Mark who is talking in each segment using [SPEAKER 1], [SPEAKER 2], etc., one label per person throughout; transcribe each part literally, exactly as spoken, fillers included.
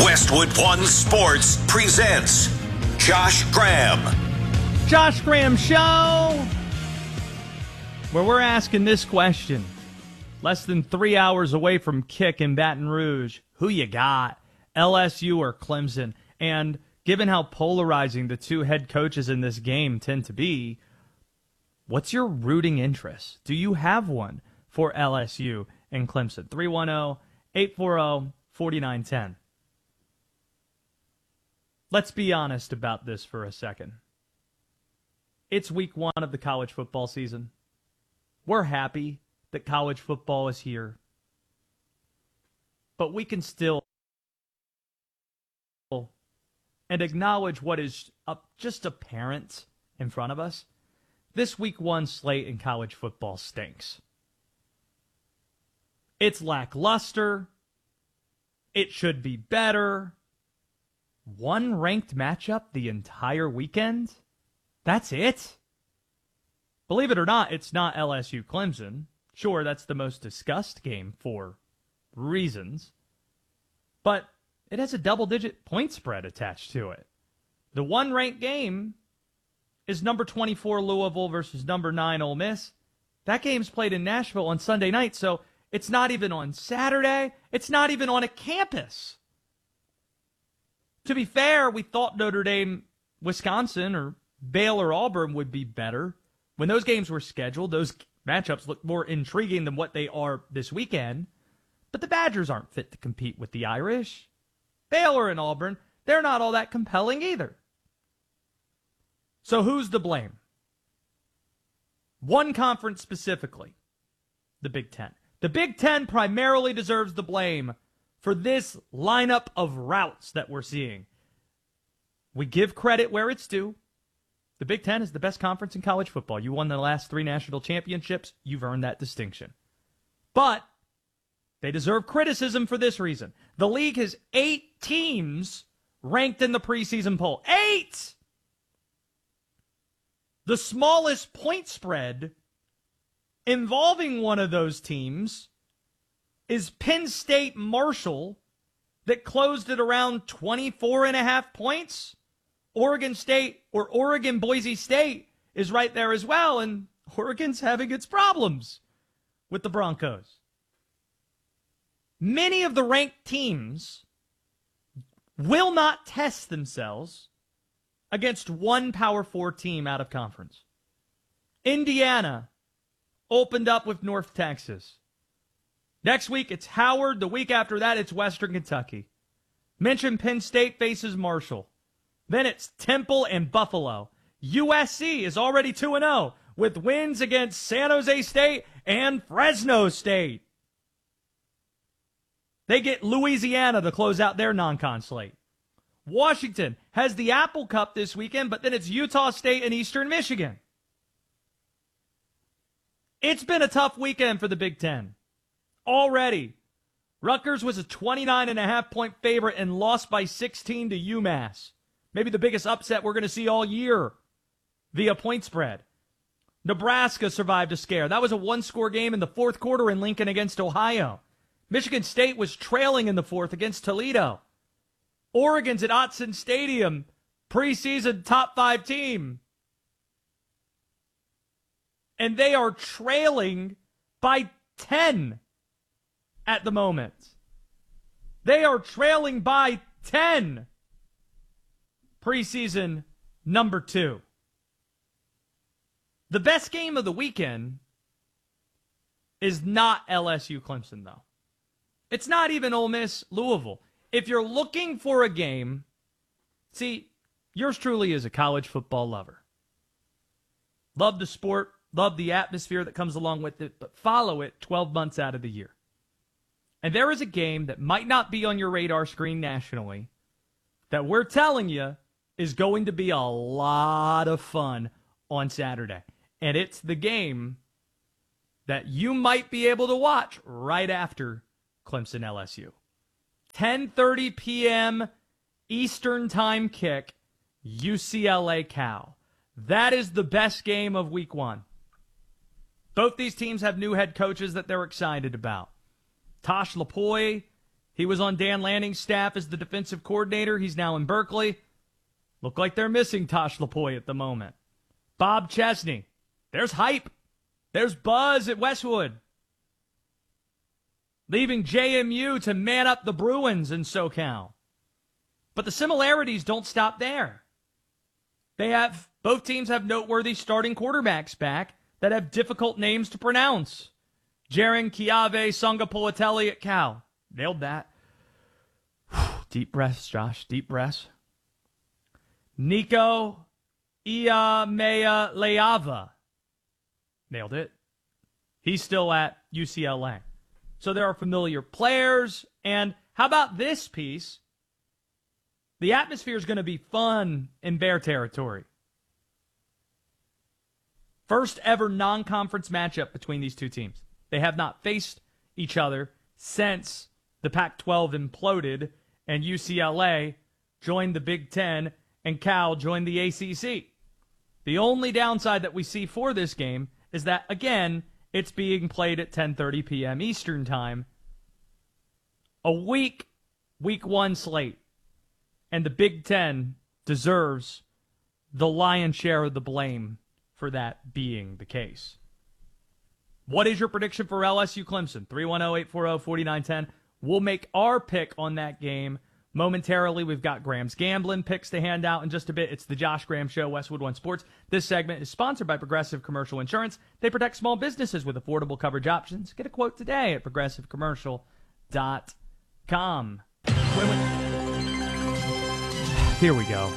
[SPEAKER 1] Westwood One Sports presents Josh Graham.
[SPEAKER 2] Josh Graham Show, where we're asking this question. Less than three hours away from kick in Baton Rouge. Who you got, L S U or Clemson? And given how polarizing the two head coaches in this game tend to be, what's your rooting interest? Do you have one for L S U and Clemson? three one zero, eight four zero, four nine one zero. Let's be honest about this for a second. It's week one of the college football season. We're happy that college football is here. But we can still and acknowledge what is up just apparent in front of us. This week one slate in college football stinks. It's lackluster. It should be better. One ranked matchup the entire weekend? That's it? Believe it or not, it's not L S U Clemson. Sure, that's the most discussed game for reasons. But it has a double-digit point spread attached to it. The one-ranked game is number twenty-four Louisville versus number nine Ole Miss. That game's played in Nashville on Sunday night, so it's not even on Saturday. It's not even on a campus. To be fair, we thought Notre Dame, Wisconsin, or Baylor, Auburn would be better. When those games were scheduled, those matchups looked more intriguing than what they are this weekend. But the Badgers aren't fit to compete with the Irish. Baylor and Auburn, they're not all that compelling either. So who's to blame? One conference specifically, the Big Ten. The Big Ten primarily deserves the blame for this lineup of routes that we're seeing. We give credit where it's due. The Big Ten is the best conference in college football. You won the last three national championships. You've earned that distinction. But they deserve criticism for this reason. The league has eight teams ranked in the preseason poll. Eight! The smallest point spread involving one of those teams is Penn State Marshall, that closed at around twenty-four and a half points. Oregon State or Oregon Boise State is right there as well, and Oregon's having its problems with the Broncos. Many of the ranked teams will not test themselves against one Power Four team out of conference. Indiana opened up with North Texas. Next week, it's Howard. The week after that, it's Western Kentucky. Mention Penn State faces Marshall. Then it's Temple and Buffalo. U S C is already two and oh with wins against San Jose State and Fresno State. They get Louisiana to close out their non-con slate. Washington has the Apple Cup this weekend, but then it's Utah State and Eastern Michigan. It's been a tough weekend for the Big Ten. Already, Rutgers was a twenty-nine and a half point favorite and lost by sixteen to UMass. Maybe the biggest upset we're going to see all year via point spread. Nebraska survived a scare. That was a one-score game in the fourth quarter in Lincoln against Ohio. Michigan State was trailing in the fourth against Toledo. Oregon's at Autzen Stadium, preseason top five team. And they are trailing by ten. At the moment. They are trailing by ten. Preseason number two. The best game of the weekend is not L S U Clemson, though. It's not even Ole Miss Louisville. If you're looking for a game, see, yours truly is a college football lover. Love the sport, love the atmosphere that comes along with it, but follow it twelve months out of the year. And there is a game that might not be on your radar screen nationally that we're telling you is going to be a lot of fun on Saturday. And it's the game that you might be able to watch right after Clemson L S U. ten thirty p.m. Eastern Time kick, U C L A Cal. That is the best game of week one. Both these teams have new head coaches that they're excited about. Tosh Lupoi He was on Dan Lanning's staff as the defensive coordinator. He's now in Berkeley. Look like they're missing Tosh Lupoi at the moment. Bob Chesney. There's hype. There's buzz at Westwood. Leaving J M U to man up the Bruins in SoCal. But the similarities don't stop there. They have, both teams have noteworthy starting quarterbacks back that have difficult names to pronounce. Jaren Kiave Songapolatelli at Cal. Nailed that. Deep breaths, Josh. Deep breaths. Nico Iamaleava. Nailed it. He's still at U C L A. So there are familiar players. And how about this piece? The atmosphere is going to be fun in Bear territory. First ever non-conference matchup between these two teams. They have not faced each other since the Pac twelve imploded and U C L A joined the Big Ten and Cal joined the A C C. The only downside that we see for this game is that, again, it's being played at ten thirty p.m. Eastern Time. A week, week one slate. And the Big Ten deserves the lion's share of the blame for that being the case. What is your prediction for L S U Clemson? three one zero, eight four zero, four nine one zero. We'll make our pick on that game momentarily. We've got Graham's Gambling picks to hand out in just a bit. It's the Josh Graham Show, Westwood One Sports. This segment is sponsored by Progressive Commercial Insurance. They protect small businesses with affordable coverage options. Get a quote today at progressive commercial dot com. Wait, wait. Here we go.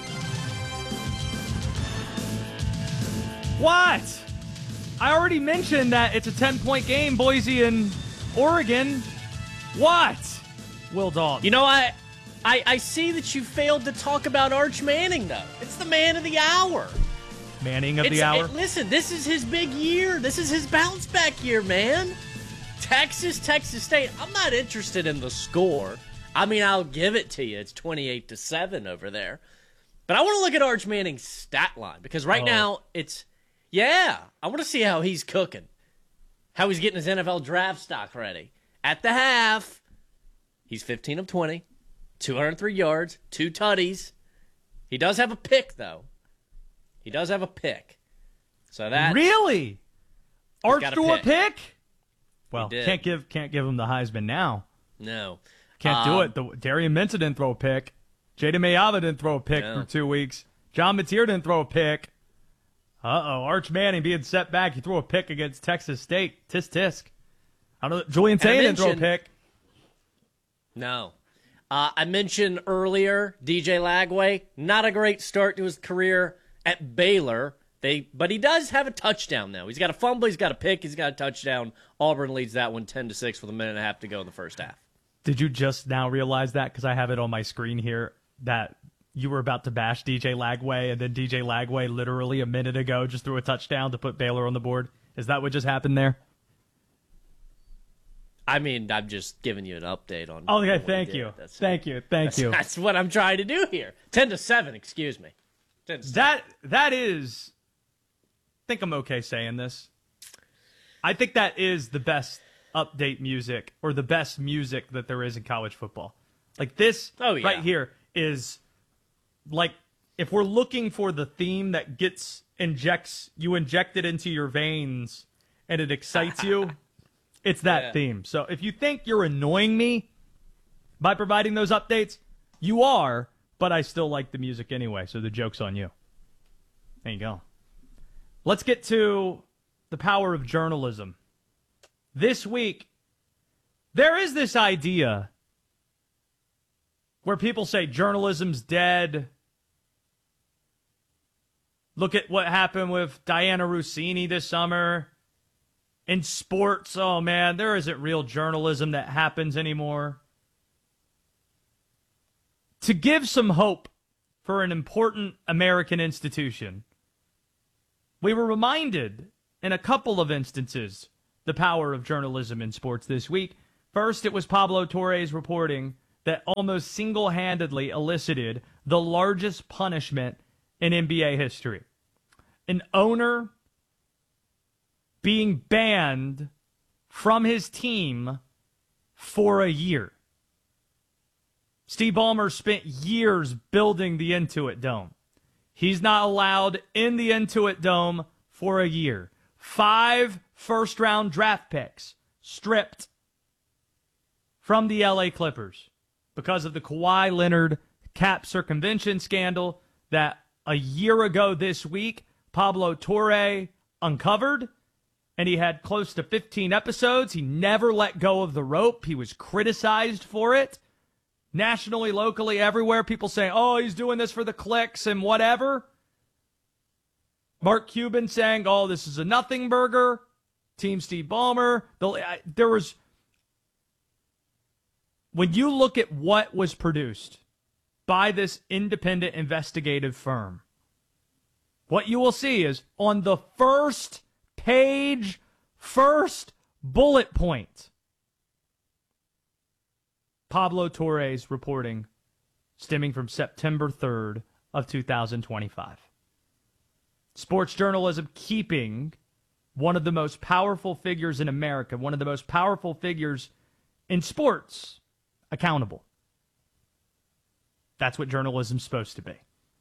[SPEAKER 2] What? I already mentioned that it's a ten-point game, Boise and Oregon. What? Will Dalton.
[SPEAKER 3] You know, I, I I see that you failed to talk about Arch Manning, though. It's the man of the hour.
[SPEAKER 2] Manning of
[SPEAKER 3] it's,
[SPEAKER 2] the hour?
[SPEAKER 3] It, listen, this is his big year. This is his bounce-back year, man. Texas, Texas State. I'm not interested in the score. I mean, I'll give it to you. It's twenty-eight to seven over there. But I want to look at Arch Manning's stat line because right oh. now it's, yeah, I want to see how he's cooking, how he's getting his N F L draft stock ready. At the half, he's fifteen of twenty, two hundred three yards, two tutties. He does have a pick, though. He does have a pick. So that
[SPEAKER 2] really? Arch threw a pick? Well,
[SPEAKER 3] did.
[SPEAKER 2] can't give can't give him the Heisman now.
[SPEAKER 3] No.
[SPEAKER 2] Can't
[SPEAKER 3] um,
[SPEAKER 2] do it. The, Darian Minton didn't throw a pick. Jaden Mayava didn't throw a pick
[SPEAKER 3] no.
[SPEAKER 2] for two weeks. John Mateer didn't throw a pick. Uh-oh. Arch Manning being set back. He threw a pick against Texas State. Tisk tisk. I don't know. Julian Taylor didn't throw a pick.
[SPEAKER 3] No. Uh, I mentioned earlier D J Lagway. Not a great start to his career at Baylor. They, but he does have a touchdown now. He's got a fumble. He's got a pick. He's got a touchdown. Auburn leads that one ten to six with a minute and a half to go in the first half.
[SPEAKER 2] Did you just now realize that? Because I have it on my screen here that you were about to bash D J Lagway, and then D J Lagway literally a minute ago just threw a touchdown to put Baylor on the board. Is that what just happened there?
[SPEAKER 3] I mean, I'm just giving you an update on.
[SPEAKER 2] Oh, okay,
[SPEAKER 3] on
[SPEAKER 2] thank you.
[SPEAKER 3] That's,
[SPEAKER 2] thank you. Thank
[SPEAKER 3] that's,
[SPEAKER 2] you.
[SPEAKER 3] That's what I'm trying to do here. ten to seven, excuse me. ten to seven.
[SPEAKER 2] That that is I think I'm okay saying this. I think that is the best update music or the best music that there is in college football. Like this
[SPEAKER 3] oh, yeah.
[SPEAKER 2] right here is like if we're looking for the theme that gets injects you inject it into your veins and it excites you, it's that yeah. theme. So if you think you're annoying me by providing those updates, you are, but I still like the music anyway, so the joke's on you. There you go. Let's get to the power of journalism. This week, there is this idea where people say journalism's dead. Look at what happened with Diana Rossini this summer. In sports, oh man, there isn't real journalism that happens anymore. To give some hope for an important American institution, we were reminded in a couple of instances the power of journalism in sports this week. First, it was Pablo Torres reporting that almost single-handedly elicited the largest punishment in N B A history. An owner being banned from his team for a year. Steve Ballmer spent years building the Intuit Dome. He's not allowed in the Intuit Dome for a year. Five first-round draft picks stripped from the L A Clippers because of the Kawhi Leonard cap circumvention scandal that a year ago this week, Pablo Torre uncovered, and he had close to fifteen episodes. He never let go of the rope. He was criticized for it. Nationally, locally, everywhere, people saying, oh, he's doing this for the clicks and whatever. Mark Cuban saying, oh, this is a nothing burger. Team Steve Ballmer. The, there was, when you look at what was produced by this independent investigative firm, what you will see is on the first page, first bullet point, Pablo Torre's reporting stemming from September third of two thousand twenty-five. Sports journalism keeping one of the most powerful figures in America, one of the most powerful figures in sports, accountable. That's what journalism's supposed to be.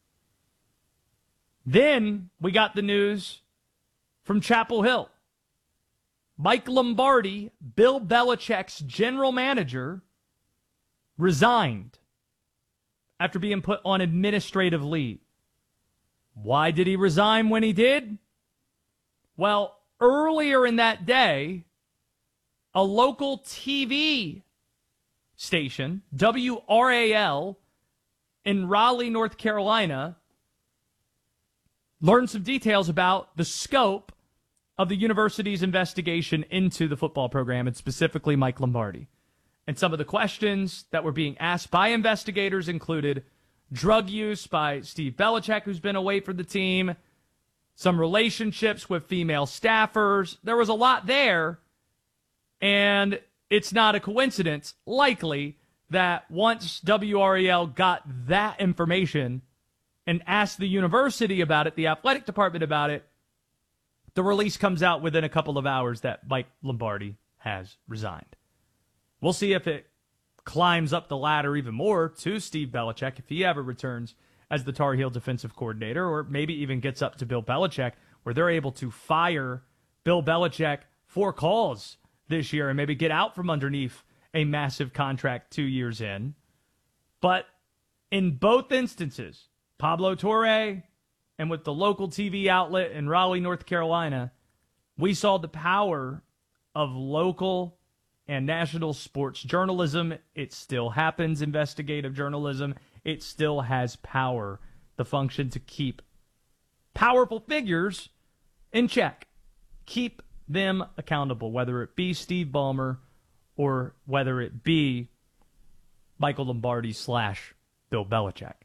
[SPEAKER 2] Then we got the news from Chapel Hill. Mike Lombardi, Bill Belichick's general manager, resigned after being put on administrative leave. Why did he resign when he did? Well, earlier in that day, a local T V station, W R A L, in Raleigh, North Carolina, learned some details about the scope of the university's investigation into the football program, and specifically Mike Lombardi. And some of the questions that were being asked by investigators included drug use by Steve Belichick, who's been away from the team, some relationships with female staffers. There was a lot there, and it's not a coincidence, likely, that once W R A L got that information and asked the university about it, the athletic department about it, the release comes out within a couple of hours that Mike Lombardi has resigned. We'll see if it climbs up the ladder even more to Steve Belichick if he ever returns as the Tar Heel defensive coordinator, or maybe even gets up to Bill Belichick where they're able to fire Bill Belichick for cause this year and maybe get out from underneath a massive contract two years in. But in both instances, Pablo Torre and with the local T V outlet in Raleigh, North Carolina, we saw the power of local and national sports journalism. It still happens, investigative journalism. It still has power, the function to keep powerful figures in check. Keep them accountable, whether it be Steve Ballmer or whether it be Michael Lombardi slash Bill Belichick.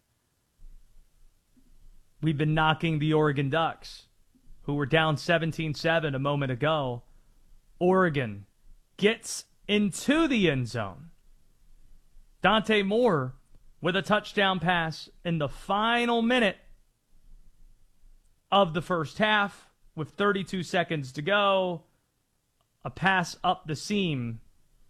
[SPEAKER 2] We've been knocking the Oregon Ducks, who were down seventeen seven a moment ago. Oregon gets into the end zone. Dante Moore with a touchdown pass in the final minute of the first half with thirty-two seconds to go. A pass up the seam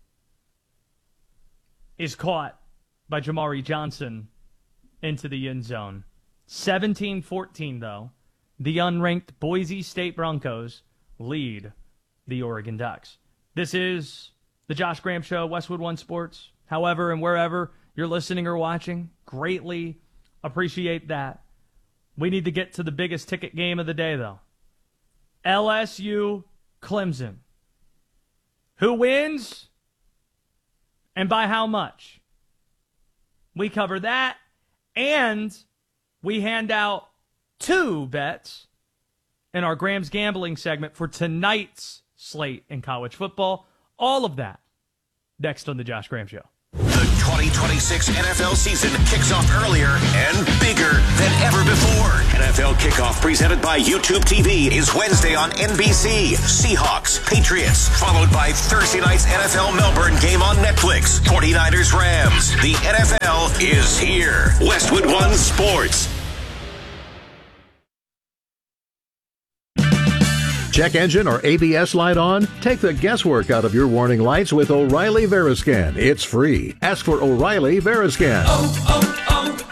[SPEAKER 2] is caught by Jamari Johnson into the end zone. seventeen fourteen, though. The unranked Boise State Broncos lead the Oregon Ducks. This is the Josh Graham Show, Westwood One Sports. However and wherever you're listening or watching, greatly appreciate that. We need to get to the biggest ticket game of the day, though. L S U Clemson. Who wins? And by how much? We cover that, and we hand out two bets in our Graham's Gambling segment for tonight's slate in college football. All of that next on the Josh Graham Show.
[SPEAKER 1] The twenty twenty-six N F L season kicks off earlier and bigger than ever before. N F L Kickoff presented by YouTube T V is Wednesday on N B C. Seahawks, Patriots, followed by Thursday night's N F L Melbourne game on Netflix. forty-niners, Rams. The N F L is here. Westwood One Sports.
[SPEAKER 4] check engine or A B S light on? Take the guesswork out of your warning lights with O'Reilly Veriscan. It's free. Ask for O'Reilly Veriscan.
[SPEAKER 5] Oh,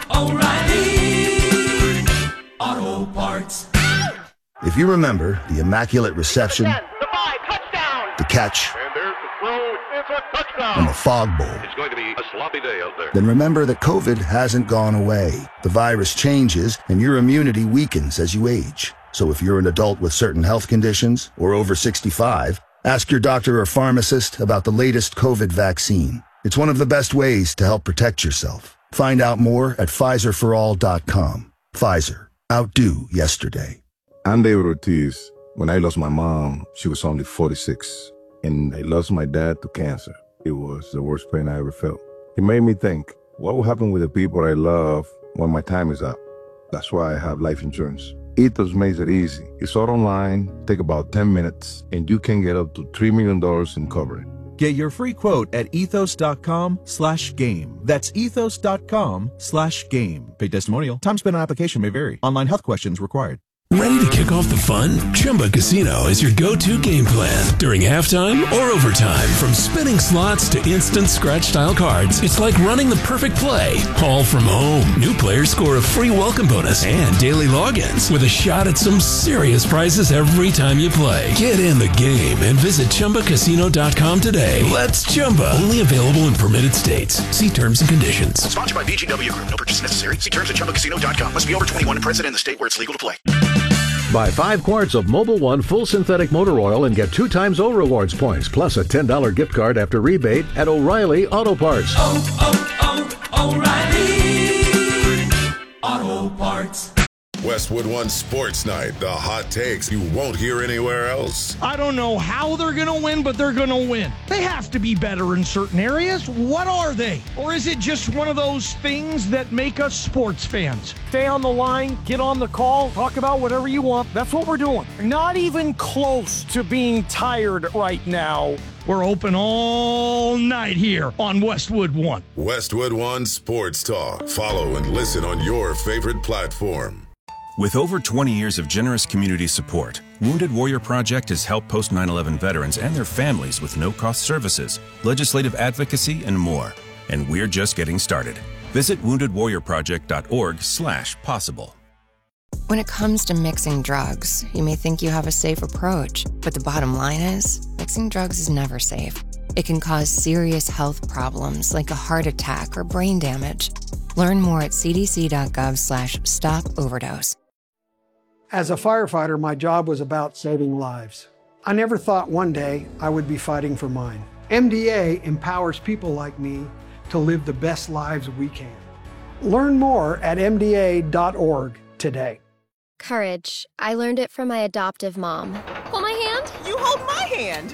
[SPEAKER 5] oh, oh, O'Reilly Auto Parts.
[SPEAKER 6] If you remember the immaculate reception,
[SPEAKER 7] the five, touchdown.
[SPEAKER 6] the catch,
[SPEAKER 7] And there's the throw. It's a touchdown.
[SPEAKER 6] and the fog bowl,
[SPEAKER 7] It's going to be a sloppy day out there.
[SPEAKER 6] then remember that COVID hasn't gone away. The virus changes and your immunity weakens as you age. So if you're an adult with certain health conditions or over sixty-five, ask your doctor or pharmacist about the latest COVID vaccine. It's one of the best ways to help protect yourself. Find out more at Pfizer for all dot com. Pfizer. Outdo yesterday.
[SPEAKER 8] I'm David Ortiz. When I lost my mom, she was only forty-six. And I lost my dad to cancer. It was the worst pain I ever felt. It made me think, what will happen with the people I love when my time is up? That's why I have life insurance. Ethos makes it easy. It's all online, take about ten minutes, and you can get up to three million dollars in coverage.
[SPEAKER 9] Get your free quote at ethos.com slash game. That's ethos.com slash game. Paid testimonial. Time spent on application may vary. Online health questions required.
[SPEAKER 10] Ready to kick off the fun? Chumba Casino is your go-to game plan during halftime or overtime. From spinning slots to instant scratch-style cards, it's like running the perfect play, all from home. New players score a free welcome bonus and daily logins with a shot at some serious prizes every time you play. Get in the game and visit Chumba Casino dot com today. Let's Chumba. Only available in permitted states. See terms and conditions.
[SPEAKER 1] Sponsored by B G W Group. No purchase necessary. See terms at Chumba Casino dot com. Must be over twenty-one and present in the state where it's legal to play.
[SPEAKER 4] Buy five quarts of Mobil One full synthetic motor oil and get two times O Rewards points, plus a ten dollars gift card after rebate at O'Reilly Auto Parts.
[SPEAKER 5] Oh, oh, oh, O'Reilly Auto Parts.
[SPEAKER 11] Westwood One Sports Night, the hot takes you won't hear anywhere else.
[SPEAKER 12] I don't know how they're going to win, but they're going to win. They have to be better in certain areas. What are they? Or is it just one of those things that make us sports fans? Stay on the line, get on the call, talk about whatever you want. That's what we're doing. Not even close to being tired right now. We're open all night here on Westwood One.
[SPEAKER 11] Westwood One Sports Talk. Follow and listen on your favorite platform.
[SPEAKER 13] With over twenty years of generous community support, Wounded Warrior Project has helped post nine eleven veterans and their families with no-cost services, legislative advocacy, and more. And we're just getting started. Visit wounded warrior project dot org slash possible.
[SPEAKER 14] When it comes to mixing drugs, you may think you have a safe approach, but the bottom line is, mixing drugs is never safe. It can cause serious health problems like a heart attack or brain damage. Learn more at c d c dot gov slash stop overdose.
[SPEAKER 15] As a firefighter, my job was about saving lives. I never thought one day I would be fighting for mine. M D A empowers people like me to live the best lives we can. Learn more at m d a dot org today.
[SPEAKER 16] Courage. I learned it from my adoptive mom. Hold my hand.
[SPEAKER 17] You hold my hand.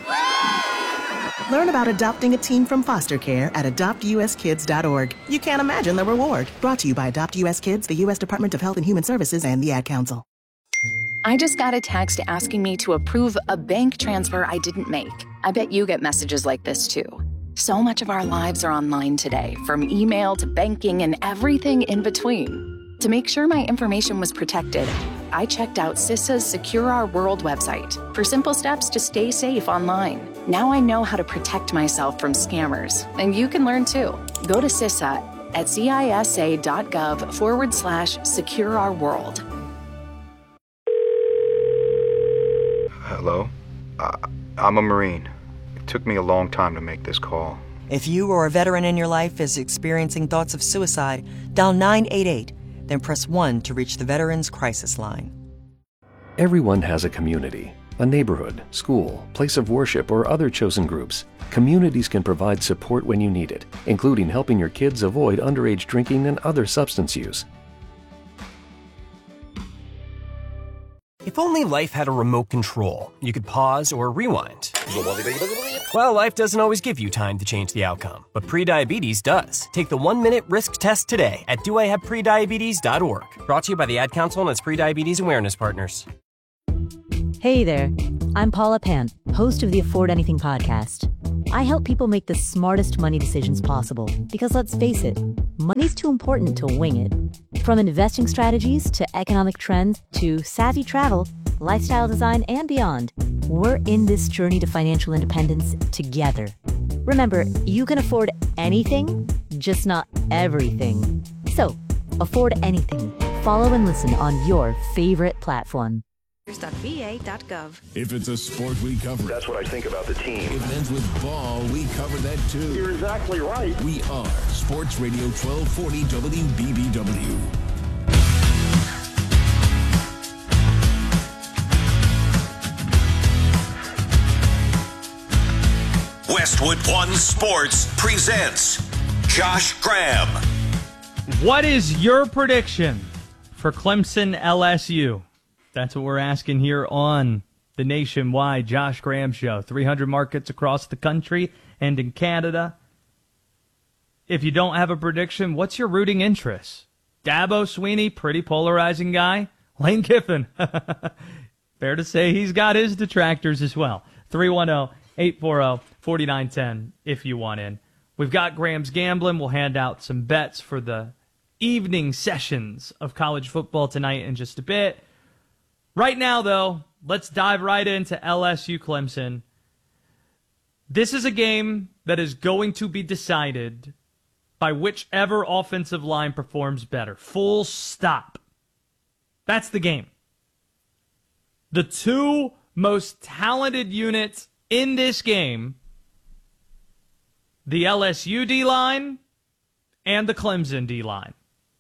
[SPEAKER 17] Learn about adopting a teen from foster care at adopt u s kids dot org. You can't imagine the reward. Brought to you by Adopt U S Kids, the U S Department of Health and Human Services, and the Ad Council.
[SPEAKER 18] I just got a text asking me to approve a bank transfer I didn't make. I bet you get messages like this too. So much of our lives are online today, from email to banking and everything in between. To make sure my information was protected, I checked out CISA's Secure Our World website for simple steps to stay safe online. Now I know how to protect myself from scammers, and you can learn too. Go to CISA at cisa.gov forward slash secure our world.
[SPEAKER 19] Hello? Uh, I'm a Marine. It took me a long time to make this call.
[SPEAKER 20] If you or a veteran in your life is experiencing thoughts of suicide, dial nine eight eight, then press one to reach the Veterans Crisis Line.
[SPEAKER 21] Everyone has a community, a neighborhood, school, place of worship, or other chosen groups. Communities can provide support when you need it, including helping your kids avoid underage drinking and other substance use.
[SPEAKER 22] If only life had a remote control, you could pause or rewind. Well, life doesn't always give you time to change the outcome, but prediabetes does. Take the one-minute risk test today at do I have prediabetes dot org. Brought to you by the Ad Council and its prediabetes awareness partners.
[SPEAKER 23] Hey there, I'm Paula Pan, host of the Afford Anything podcast. I help people make the smartest money decisions possible because, let's face it, money's too important to wing it. From investing strategies to economic trends to savvy travel, lifestyle design, and beyond. We're in this journey to financial independence together. Remember, you can afford anything, just not everything. So, afford anything. Follow and listen on your favorite platform.
[SPEAKER 2] v a dot gov.
[SPEAKER 3] If it's a sport, we cover it.
[SPEAKER 7] That's what I think about the team.
[SPEAKER 3] If it ends with ball, we cover that too.
[SPEAKER 7] You're exactly right.
[SPEAKER 3] We are Sports Radio twelve forty W B B W.
[SPEAKER 1] Westwood One Sports presents Josh Graham.
[SPEAKER 24] What is your prediction for Clemson L S U? That's what we're asking here on the nationwide Josh Graham Show. three hundred markets across the country and in Canada. If you don't have a prediction, what's your rooting interest? Dabo Swinney, pretty polarizing guy. Lane Kiffin, fair to say he's got his detractors as well. three one zero, eight four zero, four nine one zero if you want in. We've got Graham's Gambling. We'll hand out some bets for the evening sessions of college football tonight in just a bit. Right now, though, let's dive right into L S U Clemson. This is a game that is going to be decided by whichever offensive line performs better. Full stop. That's the game. The two most talented units in this game, the L S U D-line and the Clemson D-line.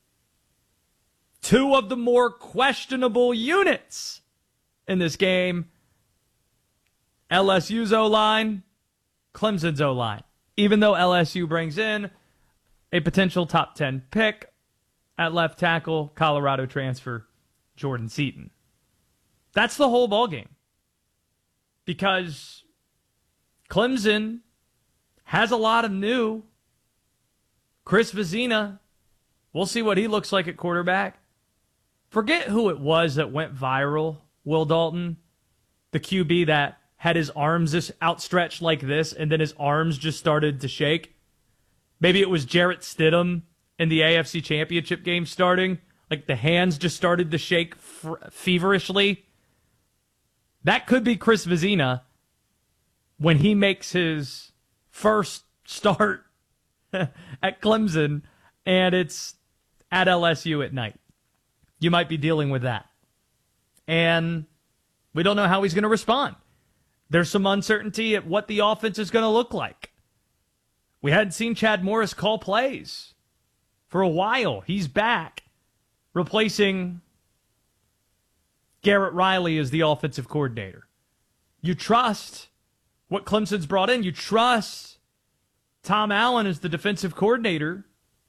[SPEAKER 24] Two of the more questionable units in this game, L S U's O-line, Clemson's O-line. Even though L S U brings in a potential top ten pick at left tackle, Colorado transfer Jordan Seaton. That's the whole ballgame. Because Clemson has a lot of new. Chris Vezina, we'll see what he looks like at quarterback. Forget who it was that went viral, Will Dalton, the Q B that had his arms just outstretched like this, and then his arms just started to shake. Maybe it was Jarrett Stidham in the A F C Championship game starting. Like the hands just started to shake f- feverishly. That could be Chris Vezina when he makes his first start at Clemson, and it's at L S U at night. You might be dealing with that. And we don't know how he's going to respond. There's some uncertainty at what the offense is going to look like. We hadn't seen Chad Morris call plays for a while. He's back, replacing Garrett Riley as the offensive coordinator. You trust what Clemson's brought in. You trust Tom Allen as the defensive coordinator.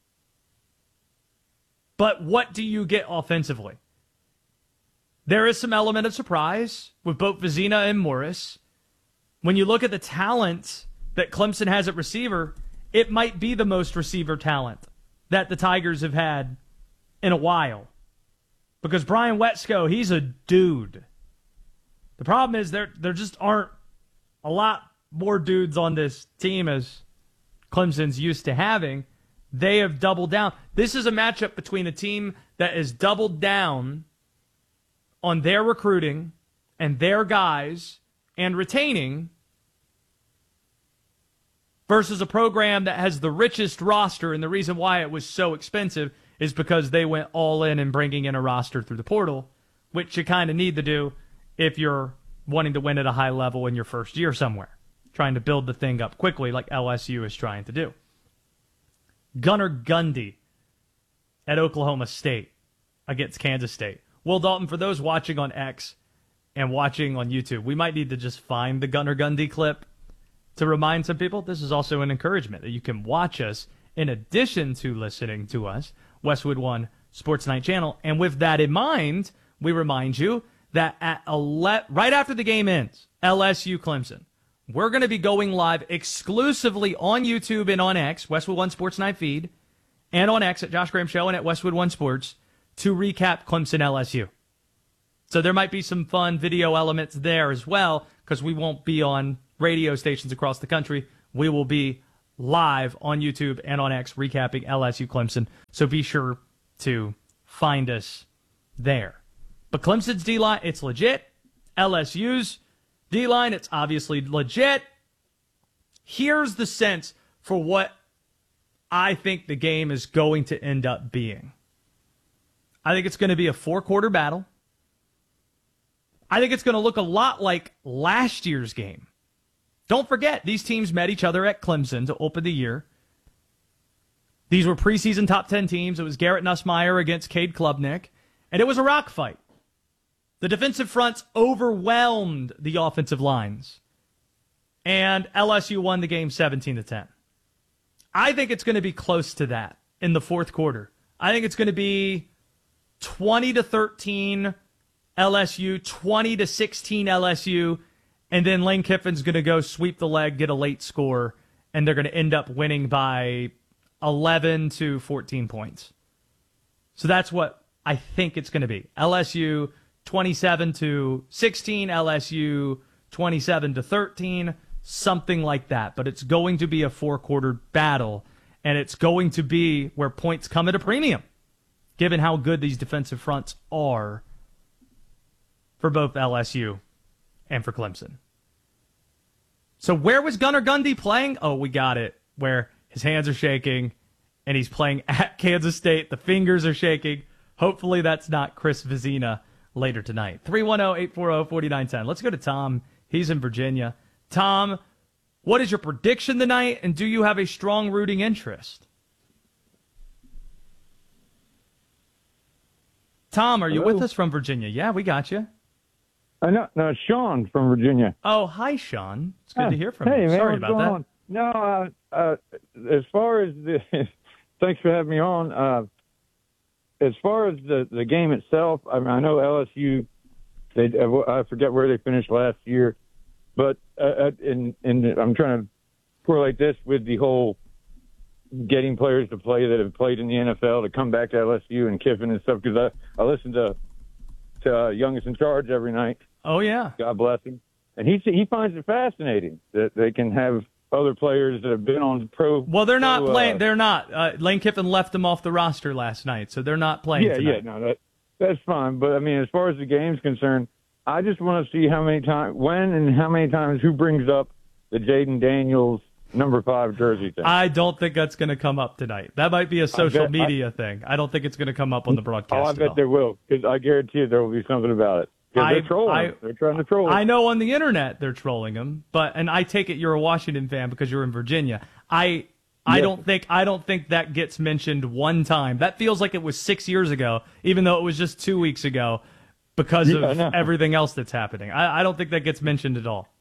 [SPEAKER 24] But what do you get offensively? There is some element of surprise with both Vezina and Morris. When you look at the talent that Clemson has at receiver, it might be the most receiver talent that the Tigers have had in a while. Because Brian Wetsko, he's a dude. The problem is there there just aren't a lot more dudes on this team as Clemson's used to having. They have doubled down. This is a matchup between a team that has doubled down on their recruiting and their guys and retaining versus a program that has the richest roster, and the reason why it was so expensive is because they went all in and bringing in a roster through the portal, which you kind of need to do if you're wanting to win at a high level in your first year somewhere, trying to build the thing up quickly like L S U is trying to do. Gunnar Gundy at Oklahoma State against Kansas State. Will Dalton, for those watching on X and watching on YouTube, we might need to just find the Gunnar Gundy clip to remind some people this is also an encouragement that you can watch us in addition to listening to us, Westwood One Sports Night Channel. And with that in mind, we remind you that at ele- right after the game ends, L S U Clemson, we're going to be going live exclusively on YouTube and on X, Westwood One Sports Night feed, and on X at Josh Graham Show and at Westwood One Sports to recap Clemson L S U. So there might be some fun video elements there as well, because we won't be on radio stations across the country. We will be live on YouTube and on X recapping L S U Clemson. So be sure to find us there. But Clemson's D-line, it's legit. L S U's D-line. It's obviously legit. Here's the sense for what I think the game is going to end up being. I think it's going to be a four-quarter battle. I think it's going to look a lot like last year's game. Don't forget, these teams met each other at Clemson to open the year. These were preseason top ten teams. It was Garrett Nussmeier against Cade Klubnik, and it was a rock fight. The defensive fronts overwhelmed the offensive lines, and L S U won the game seventeen to ten. I think it's going to be close to that in the fourth quarter. I think it's going to be twenty to thirteen L S U, twenty to sixteen L S U, and then Lane Kiffin's going to go sweep the leg, get a late score, and they're going to end up winning by eleven to fourteen points. So that's what I think it's going to be. L S U twenty-seven to sixteen, L S U twenty-seven to thirteen, something like that. But it's going to be a four-quarter battle, and it's going to be where points come at a premium, given how good these defensive fronts are for both L S U and for Clemson. So where was Gunnar Gundy playing? Oh, we got it. Where his hands are shaking, and he's playing at Kansas State. The fingers are shaking. Hopefully that's not Chris Vizina later tonight. three one zero, eight four zero, four nine one zero. Let's go to Tom. He's in Virginia. Tom, what is your prediction tonight, and do you have a strong rooting interest? Tom, are you
[SPEAKER 6] Hello?
[SPEAKER 24] with us from Virginia? Yeah, we got you.
[SPEAKER 6] Uh, no, no, Sean from Virginia.
[SPEAKER 24] Oh, hi, Sean. It's good
[SPEAKER 6] Uh,
[SPEAKER 24] to hear from
[SPEAKER 6] hey,
[SPEAKER 24] you.
[SPEAKER 6] man,
[SPEAKER 24] Sorry
[SPEAKER 6] what's
[SPEAKER 24] about
[SPEAKER 6] going
[SPEAKER 24] that.
[SPEAKER 6] on? No, uh, uh, as far as the, thanks for having me on. Uh, as far as the, the game itself, I mean, I know L S U, they, I forget where they finished last year, but uh, in, in, I'm trying to correlate this with the whole getting players to play that have played in the N F L to come back to L S U and Kiffin and stuff, because I, I listen to, to uh, Youngest in Charge every night.
[SPEAKER 24] Oh, yeah.
[SPEAKER 6] God bless him. And he he finds it fascinating that they can have other players that have been on pro.
[SPEAKER 24] Well, they're not
[SPEAKER 6] pro,
[SPEAKER 24] playing.
[SPEAKER 6] Uh,
[SPEAKER 24] They're not. Uh, Lane Kiffin left them off the roster last night, so they're not playing
[SPEAKER 6] yeah,
[SPEAKER 24] tonight.
[SPEAKER 6] yeah, no, that that's fine. But I mean, as far as the game's concerned, I just want to see how many times, when, and how many times who brings up the Jaden Daniels number five jersey thing.
[SPEAKER 24] I don't think that's going to come up tonight. That might be a social
[SPEAKER 6] bet-
[SPEAKER 24] media thing. I don't think it's going to come up on the broadcast.
[SPEAKER 6] Oh, I
[SPEAKER 24] at
[SPEAKER 6] bet
[SPEAKER 24] all.
[SPEAKER 6] there will, because I guarantee you there will be something about it. Because they're
[SPEAKER 24] I-
[SPEAKER 6] trolling.
[SPEAKER 24] I-
[SPEAKER 6] they're trying to troll.
[SPEAKER 24] I know on the internet they're trolling him, but and I take it you're a Washington fan because you're in Virginia. I I
[SPEAKER 6] Yes.
[SPEAKER 24] don't think I don't think that gets mentioned one time. That feels like it was six years ago, even though it was just two weeks ago, because
[SPEAKER 6] Yeah, I
[SPEAKER 24] of
[SPEAKER 6] know.
[SPEAKER 24] everything else that's happening. I, I don't think that gets mentioned at all.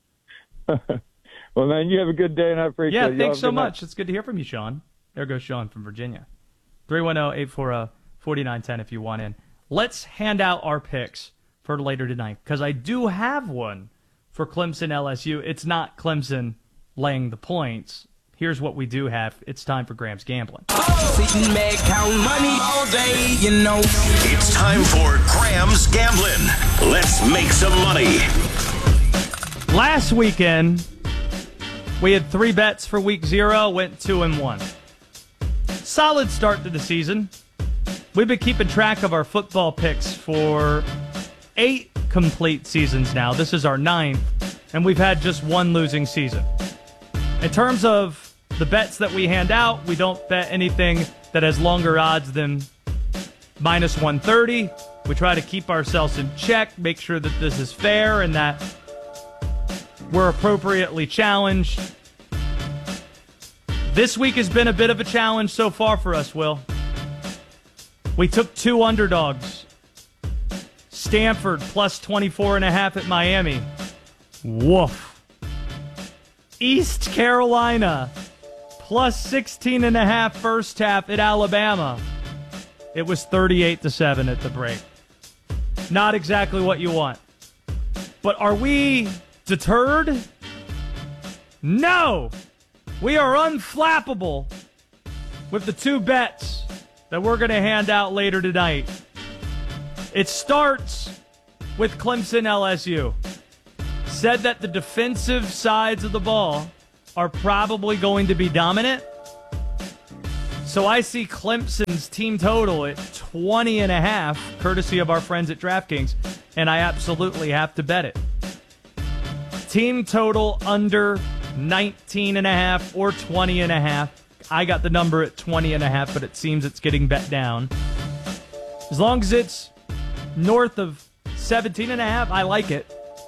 [SPEAKER 6] Well, man, you have a good day, and I appreciate
[SPEAKER 24] Yeah,
[SPEAKER 6] it. Y'all
[SPEAKER 24] thanks
[SPEAKER 6] have a
[SPEAKER 24] so
[SPEAKER 6] good night.
[SPEAKER 24] much. It's good to hear from you, Sean. There goes Sean from Virginia. three one zero, eight four zero, four nine one zero if you want in. Let's hand out our picks for later tonight, because I do have one for Clemson L S U. It's not Clemson laying the points. Here's what we do have. It's time for Graham's Gambling.
[SPEAKER 5] Sitting back, count money all day, you know.
[SPEAKER 1] It's time for Graham's Gambling. Let's make some money.
[SPEAKER 24] Last weekend, we had three bets for week zero, went two and one. Solid start to the season. We've been keeping track of our football picks for eight complete seasons now. This is our ninth, and we've had just one losing season. In terms of the bets that we hand out, we don't bet anything that has longer odds than minus one thirty. We try to keep ourselves in check, make sure that this is fair and that we're appropriately challenged. This week has been a bit of a challenge so far for us, Will. We took two underdogs. Stanford plus twenty-four and a half at Miami. Woof. East Carolina plus sixteen and a half first half at Alabama. It was thirty-eight to seven at the break. Not exactly what you want. But are we deterred? No! We are unflappable with the two bets that we're going to hand out later tonight. It starts with Clemson L S U. Said that the defensive sides of the ball are probably going to be dominant. So I see Clemson's team total at twenty and a half, courtesy of our friends at DraftKings. and I absolutely have to bet it. Team total under nineteen and a half or twenty and a half. I got the number at twenty and a half, but it seems it's getting bet down. As long as it's north of seventeen and a half, I like it.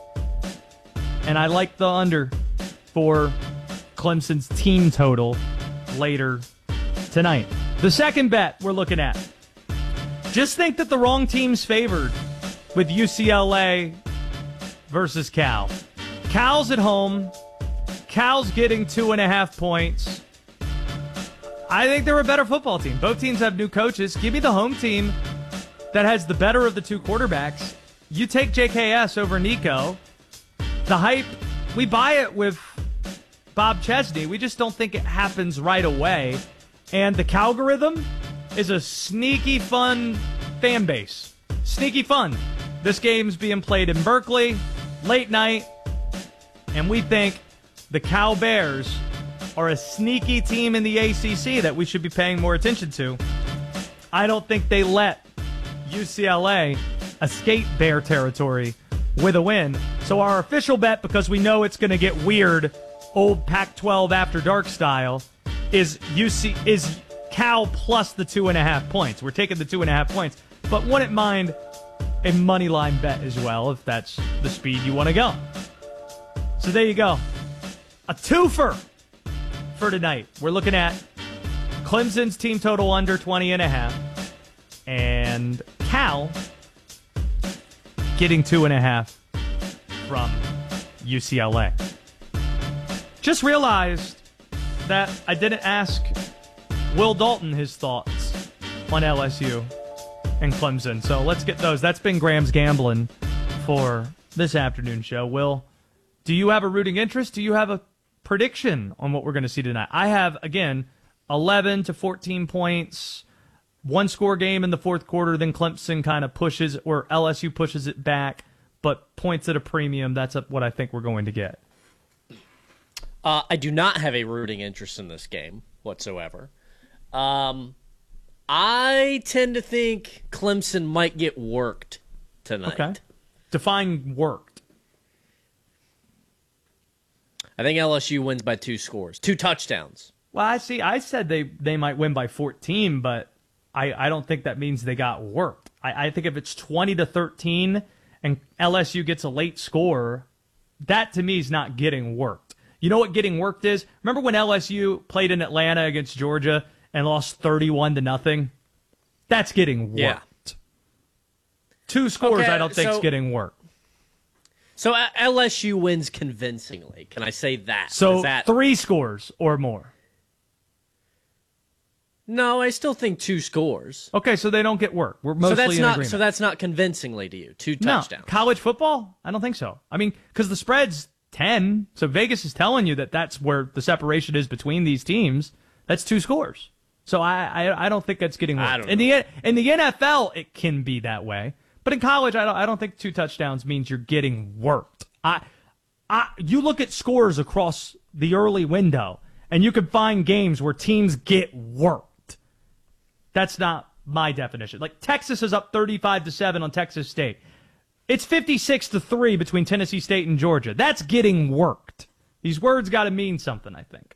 [SPEAKER 24] And I like the under for Clemson's team total later tonight. The second bet we're looking at. Just think that the wrong team's favored with U C L A versus Cal. Cal's at home. Cal's getting two and a half points. I think they're a better football team. Both teams have new coaches. Give me the home team that has the better of the two quarterbacks. You take J K S over Nico. The hype, we buy it with Bob Chesney. We just don't think it happens right away. And the Calgorithm is a sneaky fun fan base. Sneaky fun. This game's being played in Berkeley, late night, and we think the Cal Bears are a sneaky team in the A C C that we should be paying more attention to. I don't think they let U C L A escape Bear territory with a win. So our official bet, because we know it's going to get weird, old Pac twelve after dark style, is U C is Cal plus the two and a half points. We're taking the two and a half points, but wouldn't mind a money line bet as well if that's the speed you want to go. So there you go, a twofer for tonight. We're looking at Clemson's team total under twenty and a half, and Cal getting two and a half from U C L A. Just realized that I didn't ask Will Dalton his thoughts on L S U and Clemson. So let's get those. That's been Graham's Gambling for this afternoon show. Will, do you have a rooting interest? Do you have a prediction on what we're going to see tonight? I have, again, eleven to fourteen points, one score game in the fourth quarter, then Clemson kind of pushes, or L S U pushes it back, but points at a premium. That's what I think we're going to get.
[SPEAKER 4] Uh, I do not have a rooting interest in this game whatsoever. Um, I tend to think Clemson might get worked tonight.
[SPEAKER 24] Okay. Define worked.
[SPEAKER 4] I think L S U wins by two scores, two touchdowns.
[SPEAKER 24] Well, I see. I said they, they might win by fourteen, but I, I don't think that means they got worked. I, I think if it's twenty to thirteen and L S U gets a late score, that to me is not getting worked. You know what getting worked is? Remember when L S U played in Atlanta against Georgia and lost thirty-one to nothing? That's getting worked.
[SPEAKER 4] Yeah.
[SPEAKER 24] Two scores
[SPEAKER 4] okay,
[SPEAKER 24] I don't think is
[SPEAKER 4] so,
[SPEAKER 24] getting worked.
[SPEAKER 4] So uh, L S U wins convincingly. Can I say that?
[SPEAKER 24] So
[SPEAKER 4] is that...
[SPEAKER 24] three scores or more.
[SPEAKER 4] No, I still think two scores.
[SPEAKER 24] Okay, so they don't get worked. We're mostly
[SPEAKER 4] so that's
[SPEAKER 24] in
[SPEAKER 4] not,
[SPEAKER 24] agreement.
[SPEAKER 4] So that's not convincingly to you. Two touchdowns.
[SPEAKER 24] No. College football? I don't think so. I mean, because the spread's ten, so Vegas is telling you that that's where the separation is between these teams. That's two scores. So I I, I don't think that's getting worked.
[SPEAKER 4] I don't know.
[SPEAKER 24] In the in the N F L, it can be that way, but in college, I don't I don't think two touchdowns means you're getting worked. I I you look at scores across the early window, and you can find games where teams get worked. That's not my definition. Like Texas is up thirty-five to seven on Texas State. It's fifty-six to three between Tennessee State and Georgia. That's getting worked. These words got to mean something, I think.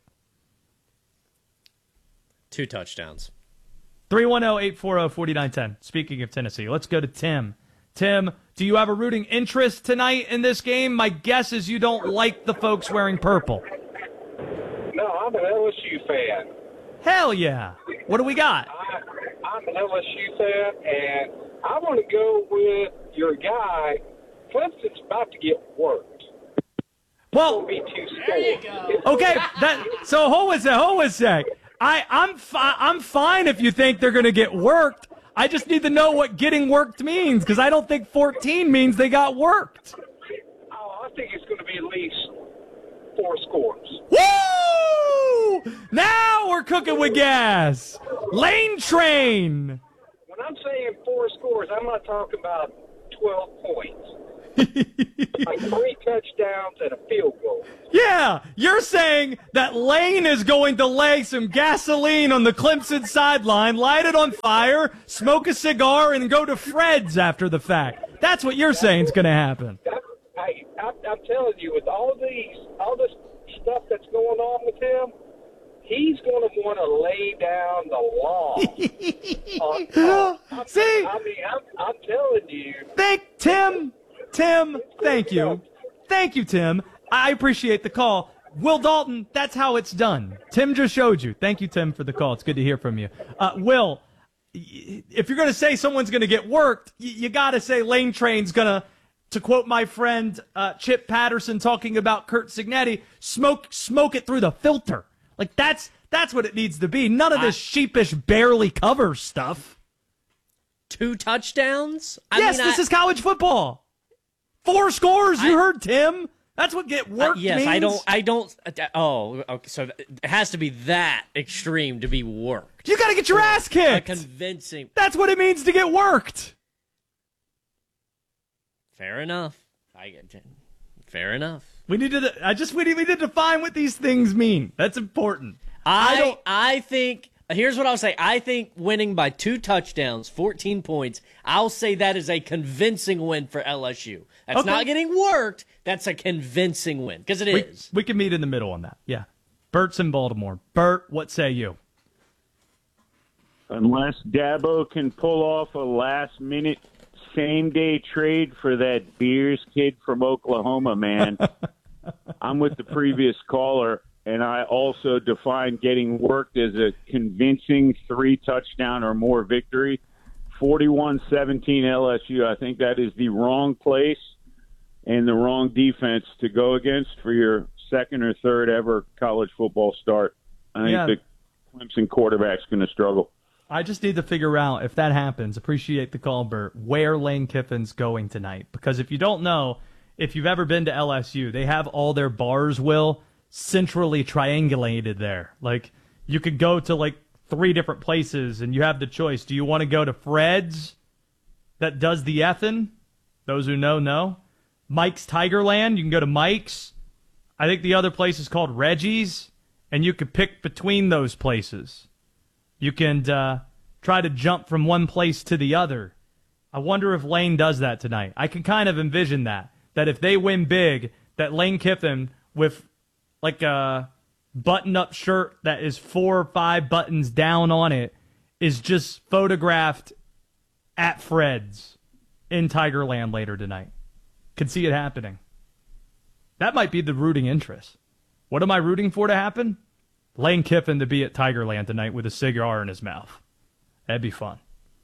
[SPEAKER 4] Two touchdowns.
[SPEAKER 24] three one zero, eight four zero, four nine one zero. Speaking of Tennessee, let's go to Tim. Tim, do you have a rooting interest tonight in this game? My guess is you don't like the folks wearing purple.
[SPEAKER 8] No, I'm an L S U fan.
[SPEAKER 24] Hell yeah. What do we got?
[SPEAKER 8] I, I'm an L S U fan, and I want to go with your guy. Clemson's about to get worked.
[SPEAKER 24] Well,
[SPEAKER 8] be two there you
[SPEAKER 24] go. Okay, that so hold a sec, hold a sec. I I'm fi- I'm fine if you think they're going to get worked. I just need to know what getting worked means, because I don't think fourteen means they got worked.
[SPEAKER 8] Oh, I think it's going to be at least four scores.
[SPEAKER 24] Woo! Now we're cooking with gas. Lane train.
[SPEAKER 8] When I'm saying four scores, I'm not talking about twelve points. Like three touchdowns and a field goal.
[SPEAKER 24] Yeah, you're saying that Lane is going to lay some gasoline on the Clemson sideline, light it on fire, smoke a cigar, and go to Fred's after the fact. That's what you're saying is going to happen.
[SPEAKER 8] I, I, I'm telling you, with all these, all this stuff that's going on with him, he's going to want to lay down the law. uh, uh,
[SPEAKER 24] See?
[SPEAKER 8] I mean, I'm, I'm telling you.
[SPEAKER 24] Thank Tim. Tim, thank you. Thank you, Tim. I appreciate the call. Will Dalton, that's how it's done. Tim just showed you. Thank you, Tim, for the call. It's good to hear from you. Uh, Will, if you're going to say someone's going to get worked, you, you got to say Lane Train's going to, to quote my friend uh, Chip Patterson talking about Curt Cignetti, smoke smoke it through the filter. Like, that's that's what it needs to be. None of this I, sheepish barely cover stuff.
[SPEAKER 4] Two touchdowns?
[SPEAKER 24] I yes, mean, this I, is college football. Four scores, you I, heard Tim. That's what get worked uh,
[SPEAKER 4] yes,
[SPEAKER 24] means.
[SPEAKER 4] I don't, I don't, uh, oh, okay, so it has to be that extreme to be worked.
[SPEAKER 24] You got to get your ass kicked.
[SPEAKER 4] A convincing.
[SPEAKER 24] That's what it means to get worked.
[SPEAKER 4] Fair enough. I get Fair enough.
[SPEAKER 24] We need to, I just, we need, we need to define what these things mean. That's important.
[SPEAKER 4] I, I don't, I think, here's what I'll say. I think winning by two touchdowns, fourteen points, I'll say that is a convincing win for L S U. That's okay. Not getting worked. That's a convincing win, because it
[SPEAKER 24] we,
[SPEAKER 4] is.
[SPEAKER 24] We can meet in the middle on that. Yeah. Bert's in Baltimore. Bert, what say you?
[SPEAKER 9] Unless Dabo can pull off a last-minute, same-day trade for that Beers kid from Oklahoma, man, I'm with the previous caller, and I also define getting worked as a convincing three-touchdown or more victory. forty-one seventeen L S U. I think that is the wrong place and the wrong defense to go against for your second or third ever college football start. I think yeah. the Clemson quarterback's going to struggle.
[SPEAKER 24] I just need to figure out, if that happens, appreciate the call, Bert, where Lane Kiffin's going tonight. Because if you don't know, if you've ever been to L S U, they have all their bars, Will, centrally triangulated there. Like, you could go to, like, three different places, and you have the choice. Do you want to go to Fred's that does the effing? Those who know, know. Mike's Tigerland, you can go to Mike's. I think the other place is called Reggie's, and you could pick between those places. You can uh, try to jump from one place to the other. I wonder if Lane does that tonight. I can kind of envision that, that if they win big, that Lane Kiffin with like a button-up shirt that is four or five buttons down on it is just photographed at Fred's in Tigerland later tonight. Could see it happening. That might be the rooting interest. What am I rooting for to happen? Lane Kiffin to be at Tigerland tonight with a cigar in his mouth. That'd be fun.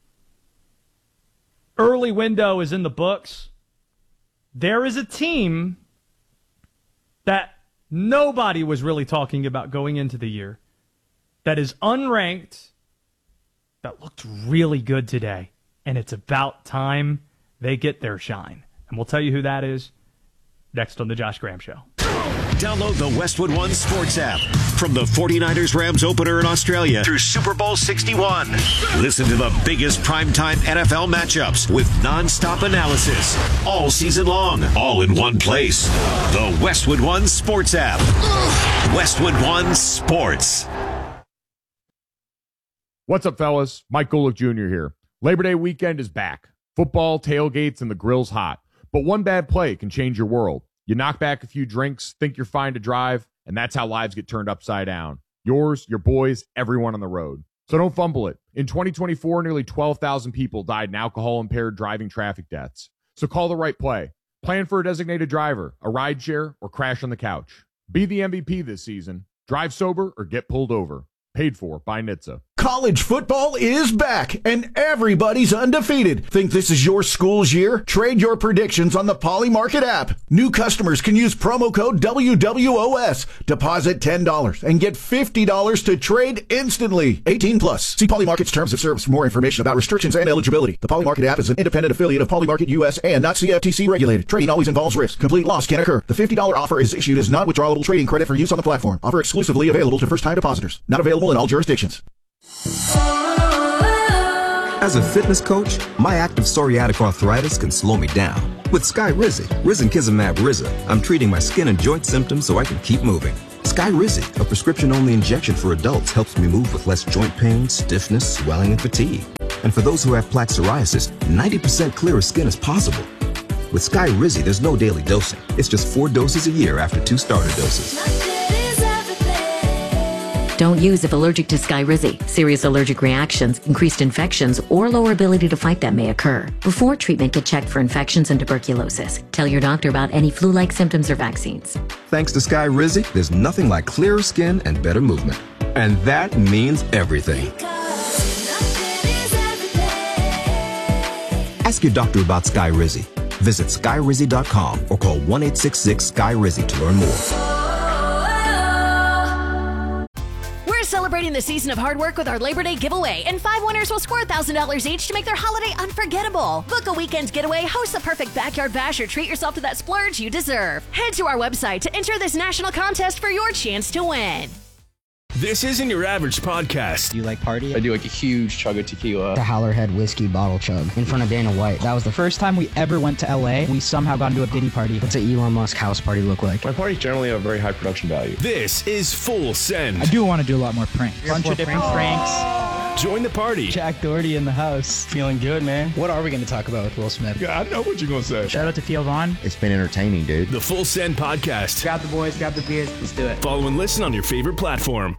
[SPEAKER 24] Early window is in the books. There is a team that nobody was really talking about going into the year that is unranked, that looked really good today, and it's about time they get their shine. And we'll tell you who that is next on the Josh Graham Show.
[SPEAKER 1] Download the Westwood One Sports app. From the forty-niners Rams opener in Australia through Super Bowl sixty-one. Listen to the biggest primetime N F L matchups with nonstop analysis all season long, all in one place. The Westwood One Sports app. Westwood One Sports.
[SPEAKER 10] What's up, fellas? Mike Golick Junior here. Labor Day weekend is back. Football, tailgates, and the grill's hot. But one bad play can change your world. You knock back a few drinks, think you're fine to drive, and that's how lives get turned upside down. Yours, your boys, everyone on the road. So don't fumble it. In twenty twenty-four, nearly twelve thousand people died in alcohol-impaired driving traffic deaths. So call the right play. Plan for a designated driver, a rideshare, or crash on the couch. Be the M V P this season. Drive sober or get pulled over. Paid for by N H T S A.
[SPEAKER 11] College football is back, and everybody's undefeated. Think this is your school's year? Trade your predictions on the Polymarket app. New customers can use promo code W W O S. Deposit ten dollars and get fifty dollars to trade instantly. eighteen plus. See Polymarket's terms of service for more information about restrictions and eligibility. The Polymarket app is an independent affiliate of Polymarket U S and not C F T C regulated. Trading always involves risk. Complete loss can occur. The fifty dollars offer is issued as non-withdrawable trading credit for use on the platform. Offer exclusively available to first-time depositors. Not available in all jurisdictions.
[SPEAKER 12] As a fitness coach, my active psoriatic arthritis can slow me down. With Skyrizi, Risankizumab Riza, I'm treating my skin and joint symptoms so I can keep moving. Skyrizi, a prescription-only injection for adults, helps me move with less joint pain, stiffness, swelling, and fatigue. And for those who have plaque psoriasis, ninety percent clearer skin is possible. With Skyrizi, there's no daily dosing. It's just four doses a year after two starter doses.
[SPEAKER 13] Don't use if allergic to Skyrizi. Serious allergic reactions, increased infections, or lower ability to fight them may occur. Before treatment, get checked for infections and tuberculosis. Tell your doctor about any flu-like symptoms or vaccines.
[SPEAKER 12] Thanks to Skyrizi, there's nothing like clearer skin and better movement. And that means everything. Ask your doctor about Skyrizi. Visit Skyrizi dot com or call one eight six six Sky Rizzy to learn more.
[SPEAKER 14] Celebrating the season of hard work with our Labor Day giveaway, and five winners will score one thousand dollars each to make their holiday unforgettable. Book a weekend getaway, host the perfect backyard bash, or treat yourself to that splurge you deserve. Head to our website to enter this national contest for your chance to win.
[SPEAKER 15] This isn't your average podcast.
[SPEAKER 16] Do you like party?
[SPEAKER 25] I do like a huge chug of tequila.
[SPEAKER 16] The Howlerhead whiskey bottle chug in front of Dana White. That was the first time we ever went to L A. We somehow got into a Diddy party. What's an Elon Musk house party look like?
[SPEAKER 15] My parties generally have a very high production value. This is Full Send.
[SPEAKER 16] I do want to do a lot more pranks. A bunch of different pranks. pranks.
[SPEAKER 15] Join the party.
[SPEAKER 16] Jack Doherty in the house. Feeling good, man. What are we going to talk about with Will Smith?
[SPEAKER 15] Yeah, I know what you're going to say.
[SPEAKER 16] Shout out to Theo Vaughn.
[SPEAKER 26] It's been entertaining, dude.
[SPEAKER 15] The Full Send podcast.
[SPEAKER 16] Grab the boys, grab the beers. Let's do it.
[SPEAKER 15] Follow and listen on your favorite platform.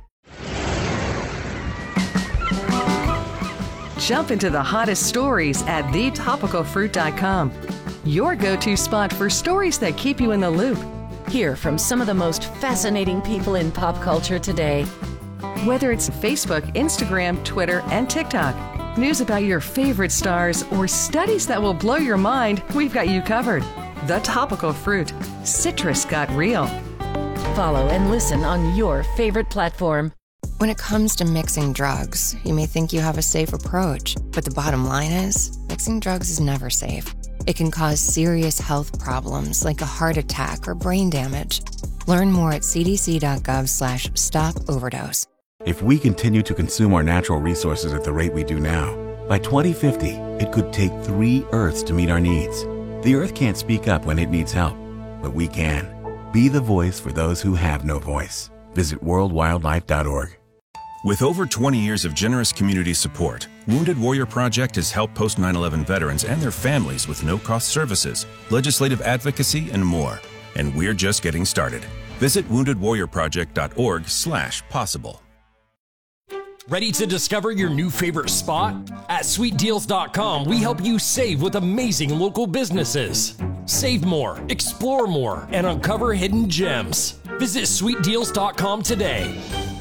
[SPEAKER 27] Jump into the hottest stories at the topical fruit dot com. Your go-to spot for stories that keep you in the loop. Hear from some of the most fascinating people in pop culture today. Whether it's Facebook, Instagram, Twitter, and TikTok, news about your favorite stars, or studies that will blow your mind, we've got you covered. The Topical Fruit. Citrus got real. Follow and listen on your favorite platform.
[SPEAKER 28] When it comes to mixing drugs, you may think you have a safe approach, but the bottom line is, mixing drugs is never safe. It can cause serious health problems like a heart attack or brain damage. Learn more at c d c dot gov slash stop overdose.
[SPEAKER 29] If we continue to consume our natural resources at the rate we do now, by twenty fifty, it could take three Earths to meet our needs. The Earth can't speak up when it needs help, but we can. Be the voice for those who have no voice. Visit world wildlife dot org.
[SPEAKER 30] With over twenty years of generous community support, Wounded Warrior Project has helped post nine eleven veterans and their families with no-cost services, legislative advocacy, and more. And we're just getting started. Visit wounded warrior project dot org slash possible.
[SPEAKER 31] Ready to discover your new favorite spot? At sweet deals dot com, we help you save with amazing local businesses. Save more, explore more, and uncover hidden gems. Visit sweet deals dot com today.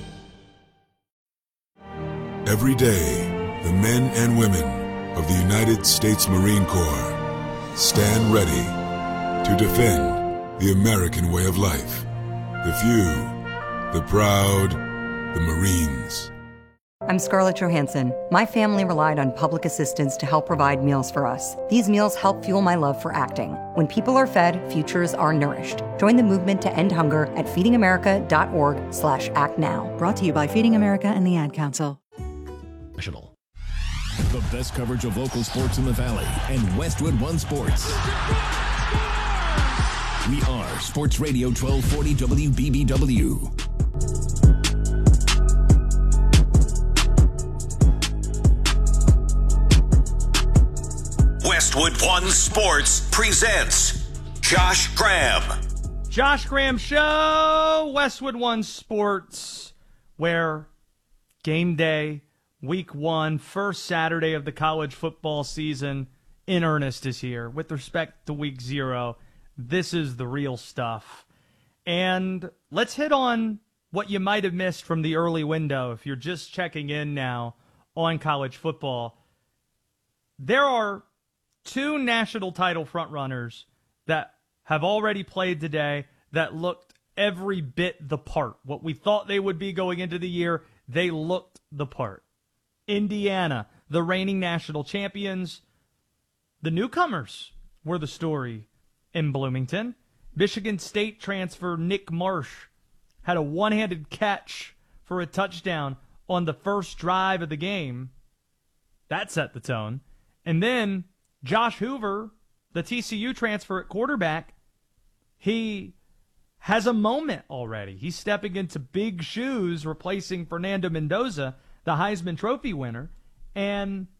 [SPEAKER 32] Every day, the men and women of the United States Marine Corps stand ready to defend the American way of life. The few, the proud, the Marines.
[SPEAKER 33] I'm Scarlett Johansson. My family relied on public assistance to help provide meals for us. These meals help fuel my love for acting. When people are fed, futures are nourished. Join the movement to end hunger at feeding america dot org slash act now.
[SPEAKER 2] Brought to you by Feeding America and the Ad Council.
[SPEAKER 3] The best coverage of local sports in the Valley and Westwood One Sports. We are Sports Radio twelve forty W B B W.
[SPEAKER 1] Westwood One Sports presents Josh Graham.
[SPEAKER 24] Josh Graham Show, Westwood One Sports, where game day, week one, first Saturday of the college football season in earnest is here. With respect to week zero, this is the real stuff. And let's hit on what you might have missed from the early window if you're just checking in now on college football. There are two national title frontrunners that have already played today that looked every bit the part. What we thought they would be going into the year, they looked the part. Indiana, the reigning national champions. The newcomers were the story in Bloomington. Michigan State transfer Nick Marsh had a one-handed catch for a touchdown on the first drive of the game. That set the tone. And then Josh Hoover, the T C U transfer at quarterback, he has a moment already. He's stepping into big shoes, replacing Fernando Mendoza, the Heisman Trophy winner. And